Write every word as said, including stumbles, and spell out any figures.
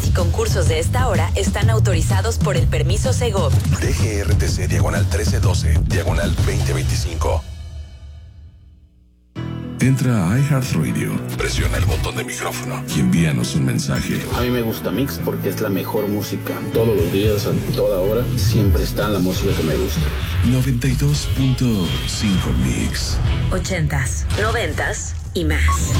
y concursos de esta hora están autorizados por el permiso Segov. D G R T C diagonal trece doce, diagonal veinte veinticinco. Entra a iHeartRadio, Presiona el botón de micrófono y envíanos un mensaje. A mí me gusta Mix porque es la mejor música. Todos los días, a toda hora, siempre está la música que me gusta. noventa y dos punto cinco Mix. Ochentas, noventas y más.